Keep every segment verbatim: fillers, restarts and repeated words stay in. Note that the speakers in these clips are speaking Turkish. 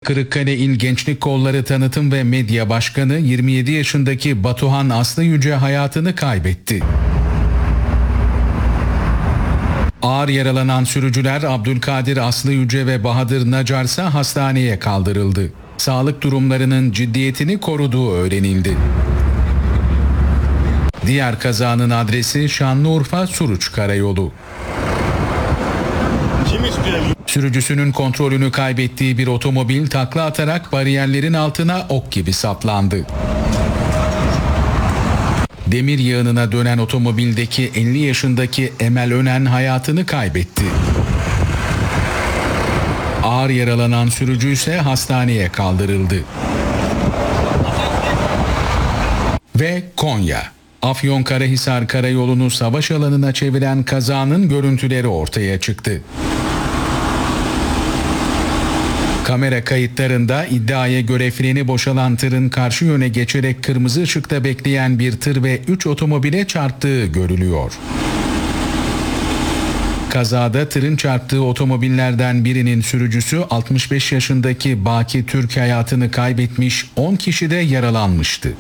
Kırıkkale İl Gençlik Kolları Tanıtım ve Medya Başkanı yirmi yedi yaşındaki Batuhan Aslı Yüce hayatını kaybetti. Ağır yaralanan sürücüler Abdülkadir Aslı Yüce ve Bahadır Nacar ise hastaneye kaldırıldı. Sağlık durumlarının ciddiyetini koruduğu öğrenildi. Diğer kazanın adresi Şanlıurfa-Suruç Karayolu. Sürücüsünün kontrolünü kaybettiği bir otomobil takla atarak bariyerlerin altına ok gibi saplandı. Demir yığınına dönen otomobildeki elli yaşındaki Emel Önen hayatını kaybetti. Ağır yaralanan sürücü ise hastaneye kaldırıldı. Ve Konya. Afyonkarahisar Karayolu'nu savaş alanına çeviren kazanın görüntüleri ortaya çıktı. Kamera kayıtlarında iddiaya göre freni boşalan tırın karşı yöne geçerek kırmızı ışıkta bekleyen bir tır ve üç otomobile çarptığı görülüyor. Kazada tırın çarptığı otomobillerden birinin sürücüsü altmış beş yaşındaki Baki Türk hayatını kaybetmiş, on kişi de yaralanmıştı.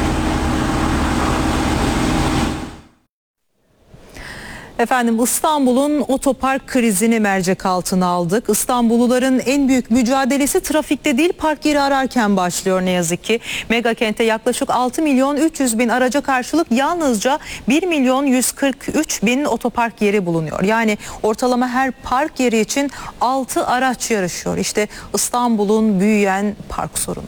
Efendim İstanbul'un otopark krizini mercek altına aldık. İstanbulluların en büyük mücadelesi trafikte değil park yeri ararken başlıyor ne yazık ki. Mega kentte yaklaşık altı milyon üç yüz bin araca karşılık yalnızca bir milyon yüz kırk üç bin otopark yeri bulunuyor. Yani ortalama her park yeri için altı araç yarışıyor. İşte İstanbul'un büyüyen park sorunu.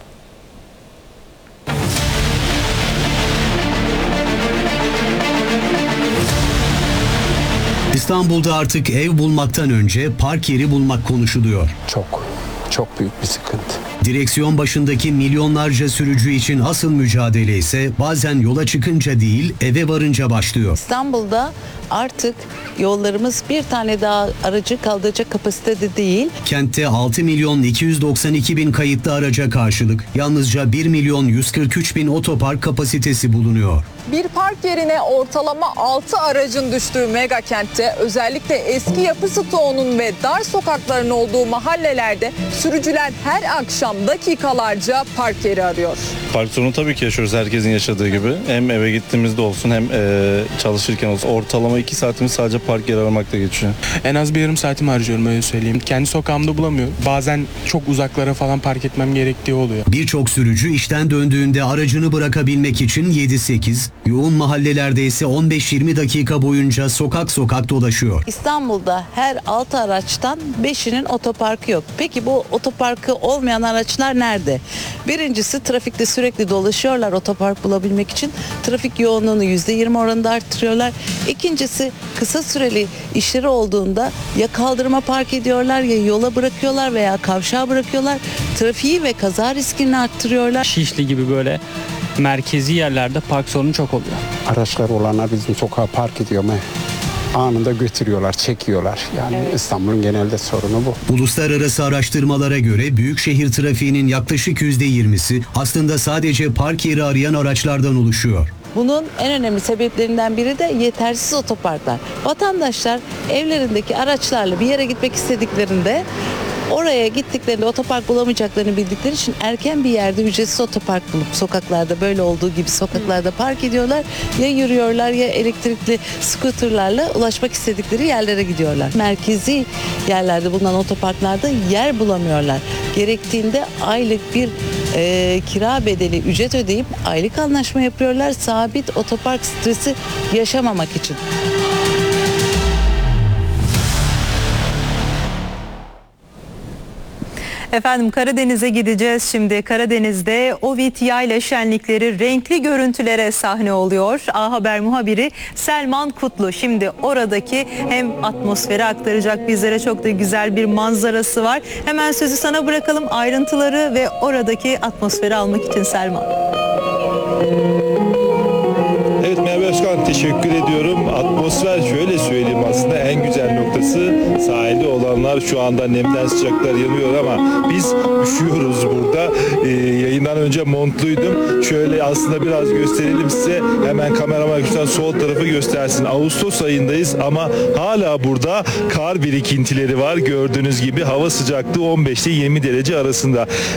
İstanbul'da artık ev bulmaktan önce park yeri bulmak konuşuluyor. Çok, çok büyük bir sıkıntı. Direksiyon başındaki milyonlarca sürücü için asıl mücadele ise bazen yola çıkınca değil eve varınca başlıyor. İstanbul'da artık yollarımız bir tane daha aracı kaldıracak kapasitede değil. Kentte altı milyon iki yüz doksan iki bin kayıtlı araca karşılık yalnızca bir milyon yüz kırk üç bin otopark kapasitesi bulunuyor. Bir park yerine ortalama altı aracın düştüğü mega kentte özellikle eski yapı stoğunun ve dar sokakların olduğu mahallelerde sürücüler her akşam dakikalarca park yeri arıyor. Park sorunu tabii ki yaşıyoruz herkesin yaşadığı gibi. Hem eve gittiğimizde olsun hem e, çalışırken olsun. Ortalama iki saatimiz sadece park yeri aramakta geçiyor. En az bir yarım saatimi harcıyorum öyle söyleyeyim. Kendi sokağımda bulamıyorum. Bazen çok uzaklara falan park etmem gerektiği oluyor. Birçok sürücü işten döndüğünde aracını bırakabilmek için yedi sekiz, yoğun mahallelerde ise on beş yirmi dakika boyunca sokak sokak dolaşıyor. İstanbul'da her altı araçtan beşinin otoparkı yok. Peki bu otoparkı olmayan araçlar nerede? Birincisi trafikte sürekli dolaşıyorlar otopark bulabilmek için. Trafik yoğunluğunu yüzde yirmi oranında arttırıyorlar. İkincisi kısa süreli işleri olduğunda ya kaldırıma park ediyorlar ya yola bırakıyorlar veya kavşağa bırakıyorlar. Trafiği ve kaza riskini arttırıyorlar. Şişli gibi böyle merkezi yerlerde park sorunu çok oluyor. Araçlar olanlar bizim sokağa park ediyor mu? Anında götürüyorlar, çekiyorlar. Yani evet. İstanbul'un genelde sorunu bu. Uluslararası araştırmalara göre büyükşehir trafiğinin yaklaşık yüzde yirmisi aslında sadece park yeri arayan araçlardan oluşuyor. Bunun en önemli sebeplerinden biri de yetersiz otoparklar. Vatandaşlar evlerindeki araçlarla bir yere gitmek istediklerinde oraya gittiklerinde otopark bulamayacaklarını bildikleri için erken bir yerde ücretsiz otopark bulup sokaklarda böyle olduğu gibi sokaklarda park ediyorlar. Ya yürüyorlar ya elektrikli scooterlarla ulaşmak istedikleri yerlere gidiyorlar. Merkezi yerlerde bulunan otoparklarda yer bulamıyorlar. Gerektiğinde aylık bir e, kira bedeli ücret ödeyip aylık anlaşma yapıyorlar sabit otopark stresi yaşamamak için. Efendim Karadeniz'e gideceğiz şimdi. Karadeniz'de Ovid Yayla şenlikleri renkli görüntülere sahne oluyor. A Haber muhabiri Selman Kutlu şimdi oradaki hem atmosferi aktaracak, bizlere çok da güzel bir manzarası var. Hemen sözü sana bırakalım, ayrıntıları ve oradaki atmosferi almak için Selman. Evet Merve Özkan, teşekkür ediyorum. Atmosfer şöyle söyleyeyim, aslında en güzel noktası sahilde olanlar şu anda nemden sıcaklar yanıyor ama biz üşüyoruz burada. Ee, yayından önce montluydum. Şöyle aslında biraz gösterelim size. Hemen kameraman lütfen sol tarafı göstersin. Ağustos ayındayız ama hala burada kar birikintileri var. Gördüğünüz gibi hava sıcaklığı on beş ile yirmi derece arasında.